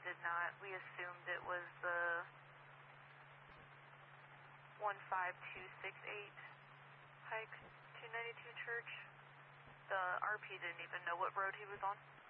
did not. We assumed it was the 15268 Pike 292 Church. The RP didn't even know what road he was on.